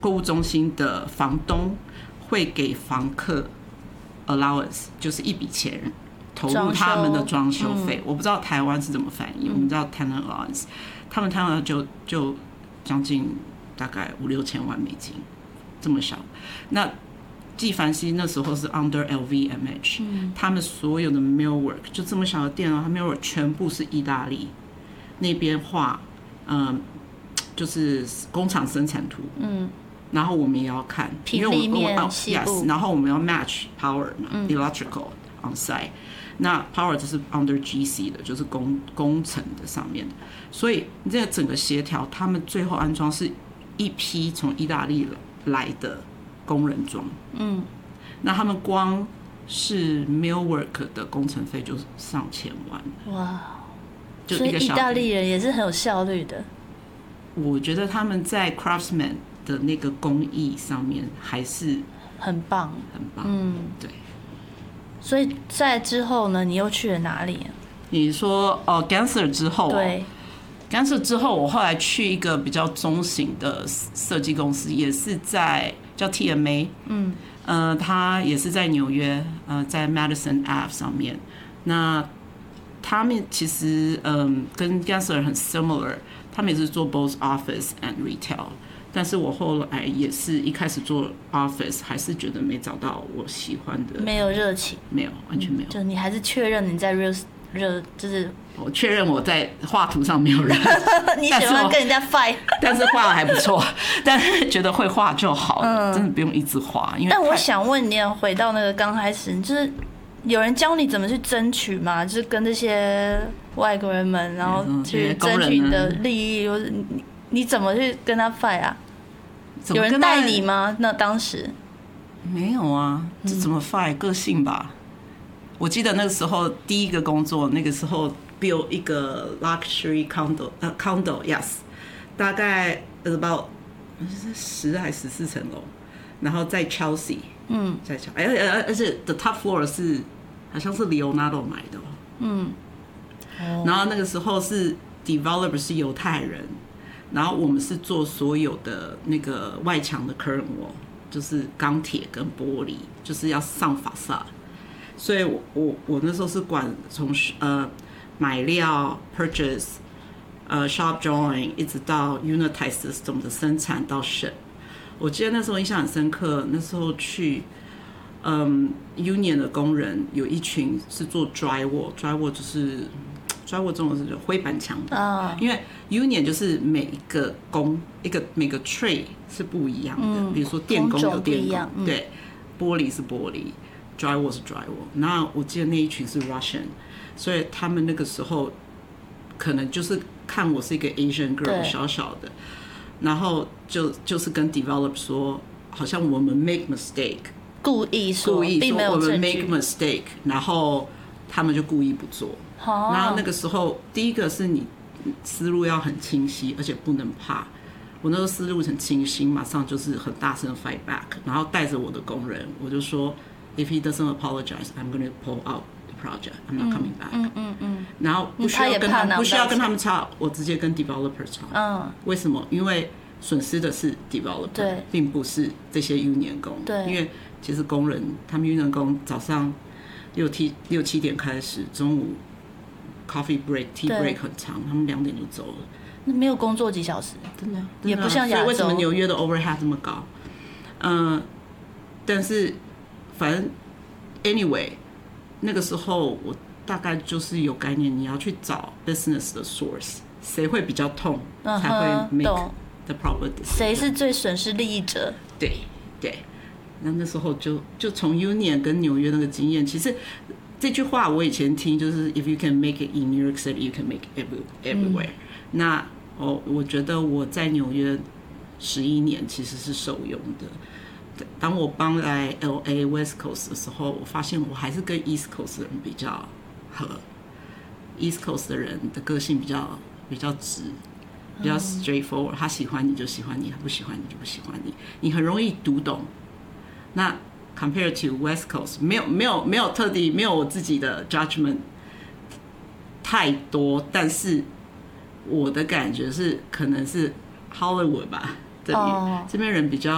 购物中心的房东会给房客 allowance， 就是一笔钱投入他们的装修费。我不知道台湾是怎么翻译，我们知道 tenant allowance， 他们 tenant 就将近大概5-6千万美金，这么小。那纪梵希那时候是 under LVMH，他们所有的 millwork 就这么小的店他 millwork 全部是意大利那边画，就是工厂生产图，然后我们也要看，因为我们yes， 然后我们要 match power 嘛，electrical on site， 那 power 就是 under GC 的，就是工程的上面的，所以这个整个协调，他们最后安装是一批从意大利来的工人装，那他们光是 millwork 的工程费就上千万，哇！ 所以意大利人也是很有效率的。 我觉得他们在 craftsman 的那个工艺上面还是很棒， 很棒。对。 所以在之后呢，你又去了哪里？ 你说Gensler 之后， 对。 Gensler 之后，我后来去一个比较中型的设计公司，也是在叫 TMA， 它也是在纽约，在 Madison Ave 上面。那他们其实跟 Gensler 很 similar， 他们也是做 both office and retail。但是我后来也是一开始做 office， 还是觉得没找到我喜欢的， 没有热情， 没有，完全没有。 就你还是确认你在就是我确认我在画图上没有人， 你喜欢跟人家 fight， 但是画的还不错，但是觉得会画就好了，真的不用一直画。因为但我想问你，回到那个刚开始，就是有人教你怎么去争取吗？就是跟这些外国人们，然后去争取你的利益，或者你怎么去跟他 fight 啊？有人带你吗？那当时没有啊，这怎么 fight？个性吧。我记得那个时候第一个工作，那个时候 build 一个 luxury condo yes， 大概 about 10还14层楼，然后在 Chelsea， 在 Chelsea， 而且 the top floor 是好像是 Leonardo 买的，然后那个时候是 developer 是犹太人，然后我们是做所有的那个外墙的 curtain wall， 就是钢铁跟玻璃，就是要上法萨。所以我那时候是管从买料 purchase shop drawing 一直到 unitize system 的生产到 ship。我记得那时候印象很深刻，那时候去union 的工人有一群是做 drywall 就是 drywall 中文是灰板墙的，因为 union 就是每个每个 tray 是不一样的，比如说电工有电工，对，玻璃是玻璃。drywall 是 drywall， 那我记得那一群是 Russian， 所以他们那个时候可能就是看我是一个 Asian girl 小小的，然后就是跟 developer 说，好像我们 make mistake， 故意说我们 make mistake， 然后他们就故意不做。然后那个时候，第一个是你思路要很清晰，而且不能怕。我那时候思路很清晰，马上就是很大声 fight back， 然后带着我的工人，我就说。If he doesn't apologize, I'm going to pull out the project. I'm not coming back. 然后不需要跟他们吵，我直接跟 developer 吵。为什么？因为损失的是 developer， 并不是这些 union 工。因为其实工人他们 union 工早上6、7点开始，中午 coffee break、tea break 很长，他们2点就走了。 那没有工作几小时， 真的也不像亚洲。 所以为什么纽约的 overhead 这么高？但是。反正 anyway， 那个时候我大概就是有概念，你要去找 business 的 source， 谁会比较痛，才会 make the proper decision， 谁是最损失利益者？ 对。那时候就从 Union 跟纽约那个经验，其实这句话我以前听就是 if you can make it in New York City, you can make it everywhere。那我觉得我在纽约11年其实是受用的。当我搬来 LA West Coast 的时候，我发现我还是跟 East Coast 的人比较合。East Coast 的人的个性比较直，比较 straightforward， 他喜欢你就喜欢你，他不喜欢你就不喜欢你，你很容易读懂。那 compared to West Coast， 没有特地没有我自己的 judgment 太多，但是我的感觉是可能是 Hollywood 吧，这边人比较。